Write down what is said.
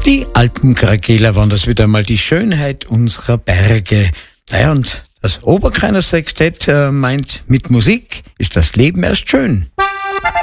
Die Alpenkrakeler waren das wieder mal, die Schönheit unserer Berge. Naja, und das Oberkreiner Sextett meint, mit Musik ist das Leben erst schön.